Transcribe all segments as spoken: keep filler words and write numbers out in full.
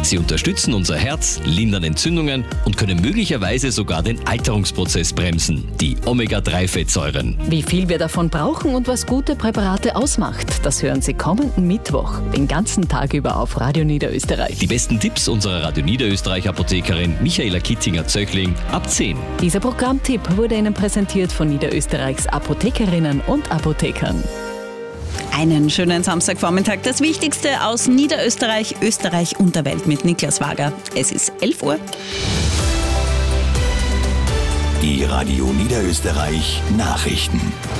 Sie unterstützen unser Herz, lindern Entzündungen und können möglicherweise sogar den Alterungsprozess bremsen. Die Omega drei Fettsäuren. Wie viel wir davon brauchen und was gute Präparate ausmacht, das hören Sie kommenden Mittwoch, den ganzen Tag über auf Radio Niederösterreich. Die besten Tipps unserer Radio Niederösterreich Apothekerin Michaela Kittinger-Zöchling ab zehn. Dieser Programmtipp wurde Ihnen präsentiert von Niederösterreichs Apothekerinnen und Apothekern. Einen schönen Samstagvormittag. Das Wichtigste aus Niederösterreich, Österreich und der Welt mit Niklas Wager. Es ist elf Uhr. Die Radio Niederösterreich Nachrichten.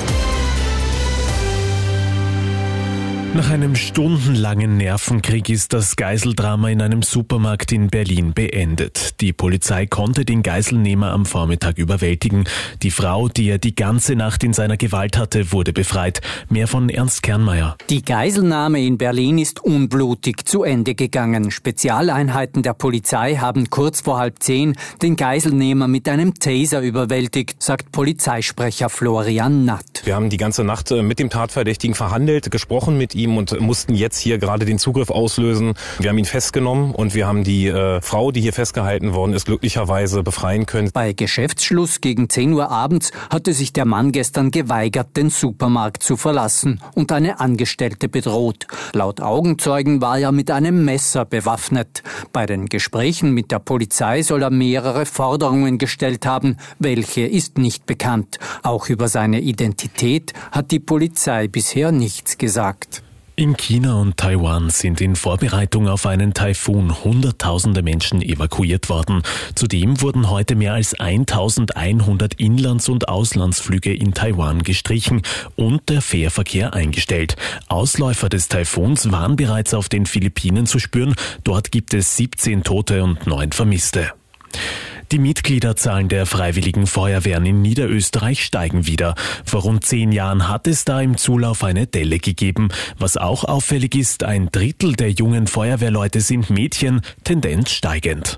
Nach einem stundenlangen Nervenkrieg ist das Geiseldrama in einem Supermarkt in Berlin beendet. Die Polizei konnte den Geiselnehmer am Vormittag überwältigen. Die Frau, die er die ganze Nacht in seiner Gewalt hatte, wurde befreit. Mehr von Ernst Kernmeier. Die Geiselnahme in Berlin ist unblutig zu Ende gegangen. Spezialeinheiten der Polizei haben kurz vor halb zehn den Geiselnehmer mit einem Taser überwältigt, sagt Polizeisprecher Florian Natt. Wir haben die ganze Nacht mit dem Tatverdächtigen verhandelt, gesprochen mit ihm und mussten jetzt hier gerade den Zugriff auslösen. Wir haben ihn festgenommen und wir haben die äh, Frau, die hier festgehalten worden ist, glücklicherweise befreien können. Bei Geschäftsschluss gegen zehn Uhr abends hatte sich der Mann gestern geweigert, den Supermarkt zu verlassen und eine Angestellte bedroht. Laut Augenzeugen war er mit einem Messer bewaffnet. Bei den Gesprächen mit der Polizei soll er mehrere Forderungen gestellt haben. Welche ist nicht bekannt. Auch über seine Identität hat die Polizei bisher nichts gesagt. In China und Taiwan sind in Vorbereitung auf einen Taifun Hunderttausende Menschen evakuiert worden. Zudem wurden heute mehr als eintausendeinhundert Inlands- und Auslandsflüge in Taiwan gestrichen und der Fährverkehr eingestellt. Ausläufer des Taifuns waren bereits auf den Philippinen zu spüren. Dort gibt es siebzehn Tote und neun Vermisste. Die Mitgliederzahlen der Freiwilligen Feuerwehren in Niederösterreich steigen wieder. Vor rund zehn Jahren hat es da im Zulauf eine Delle gegeben. Was auch auffällig ist, ein Drittel der jungen Feuerwehrleute sind Mädchen, Tendenz steigend.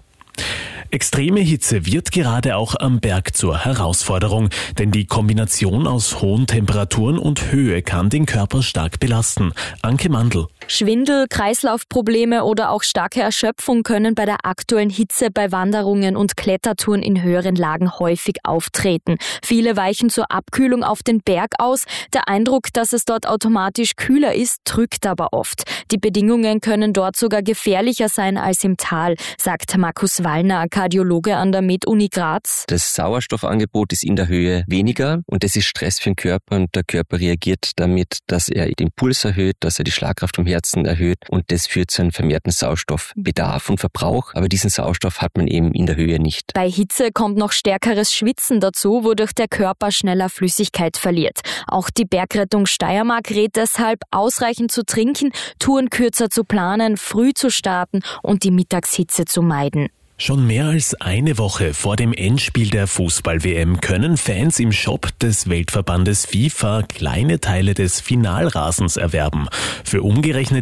Extreme Hitze wird gerade auch am Berg zur Herausforderung, denn die Kombination aus hohen Temperaturen und Höhe kann den Körper stark belasten. Anke Mandl. Schwindel, Kreislaufprobleme oder auch starke Erschöpfung können bei der aktuellen Hitze bei Wanderungen und Klettertouren in höheren Lagen häufig auftreten. Viele weichen zur Abkühlung auf den Berg aus. Der Eindruck, dass es dort automatisch kühler ist, trügt aber oft. Die Bedingungen können dort sogar gefährlicher sein als im Tal, sagt Markus Wallner, Kardiologe an der Med-Uni Graz. Das Sauerstoffangebot ist in der Höhe weniger und das ist Stress für den Körper und der Körper reagiert damit, dass er den Puls erhöht, dass er die Schlagkraft vom Herzen erhöht und das führt zu einem vermehrten Sauerstoffbedarf und Verbrauch, aber diesen Sauerstoff hat man eben in der Höhe nicht. Bei Hitze kommt noch stärkeres Schwitzen dazu, wodurch der Körper schneller Flüssigkeit verliert. Auch die Bergrettung Steiermark rät deshalb, ausreichend zu trinken, Touren kürzer zu planen, früh zu starten und die Mittagshitze zu meiden. Schon mehr als eine Woche vor dem Endspiel der Fußball-W M können Fans im Shop des Weltverbandes FIFA kleine Teile des Finalrasens erwerben. Für umgerechnet